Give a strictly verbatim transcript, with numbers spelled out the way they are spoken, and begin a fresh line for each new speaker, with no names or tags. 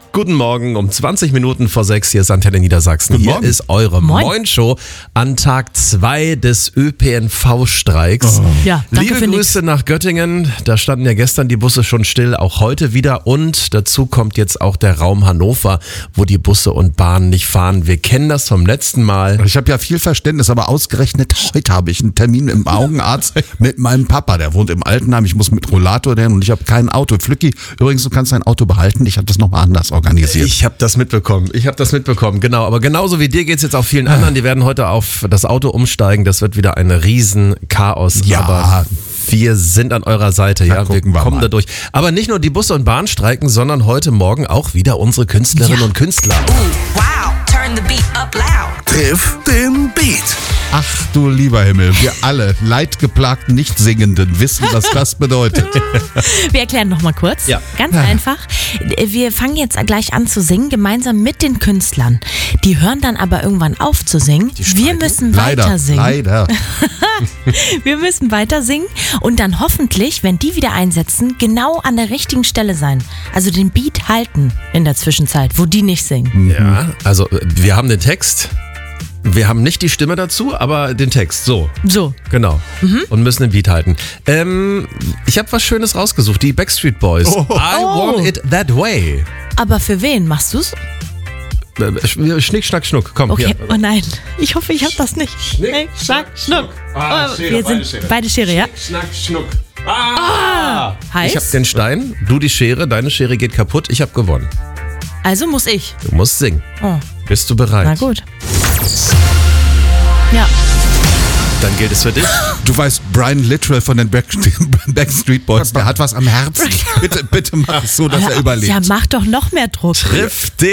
Guten Morgen, um zwanzig Minuten vor sechs, hier ist Antenne Niedersachsen.
Guten
Hier
Morgen.
ist eure
Moin.
Moin-Show an Tag zwei des Ö P N V-Streiks.
Oh.
Ja, danke
Liebe
für
Grüße
nix.
nach Göttingen, da standen ja gestern die Busse schon still, auch heute wieder. Und dazu kommt jetzt auch der Raum Hannover, wo die Busse und Bahnen nicht fahren. Wir kennen das vom letzten Mal.
Ich habe ja viel Verständnis, aber ausgerechnet heute habe ich einen Termin im Augenarzt mit meinem Papa. Der wohnt im Altenheim, ich muss mit Rollator dahin und ich habe kein Auto. Flücki, übrigens, du kannst dein Auto behalten, ich habe das nochmal anders organisiert.
Ich habe das mitbekommen, ich habe das mitbekommen, genau. Aber genauso wie dir geht's jetzt auch vielen anderen, die werden heute auf das Auto umsteigen. Das wird wieder ein Riesenchaos.
Ja.
Aber wir sind an eurer Seite,
Na,
ja, wir
gucken wir
kommen
mal.
da durch. Aber nicht nur die Busse und Bahn streiken, sondern heute Morgen auch wieder unsere Künstlerinnen
Ja.
und Künstler.
Wow, turn the beat up loud.
Triff den Beat.
Ach du lieber Himmel, wir alle leidgeplagten Nichtsingenden wissen, was das bedeutet.
Wir erklären noch mal kurz.
Ja.
Ganz einfach. Wir fangen jetzt gleich an zu singen, gemeinsam mit den Künstlern. Die hören dann aber irgendwann auf zu singen. Wir
streiken?
müssen
Leider,
weiter singen.
leider.
Wir müssen weiter singen und dann hoffentlich, wenn die wieder einsetzen, genau an der richtigen Stelle sein. Also den Beat halten in der Zwischenzeit, wo die nicht singen.
Ja, also wir haben den Text. Wir haben nicht die Stimme dazu, aber den Text. So,
So.
genau. Und müssen den Beat halten. Ähm, ich habe was Schönes rausgesucht. Die Backstreet Boys.
Oh.
I want it that way.
Aber für wen machst du's?
Äh, Schnick, schnack, schnuck. Komm,
Okay.
hier.
Oh nein, ich hoffe, ich hab das nicht.
Schnick,
schnack, schnuck.
Ah,
Oh,
Schere,
wir
beide
sind
Schere.
beide Schere, ja?
Schnack, schnuck. Ah!
Heiß?
Ich habe den Stein, du die Schere, deine Schere geht kaputt, ich habe gewonnen.
Also muss ich.
Du musst singen.
Oh,
Bist du bereit?
na gut. Ja.
Dann gilt es für dich.
Du weißt, Brian Littrell von den Backstreet, Backstreet Boys, der hat was am Herzen. Bitte, bitte mach es so, dass er überlebt.
Ja, mach doch noch mehr Druck.
Triff den